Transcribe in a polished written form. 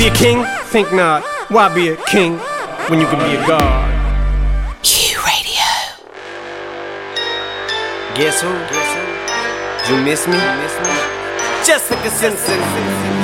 Be a king? Think not. Why be a king when you can be a god? Q Radio. Guess who? You miss me? Jessica Simpson.